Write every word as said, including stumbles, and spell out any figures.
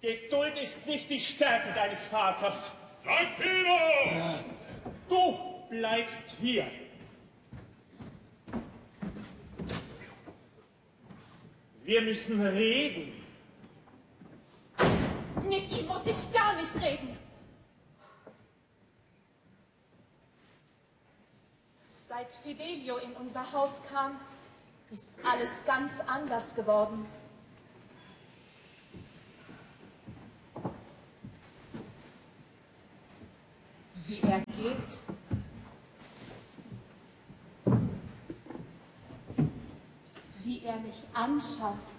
Geduld ist nicht die Stärke deines Vaters. Tranquilo! Du bleibst hier. Wir müssen reden. Mit ihm muss ich gar nicht reden. Seit Fidelio in unser Haus kam, ist alles ganz anders geworden. Wie er geht, wie er mich anschaut.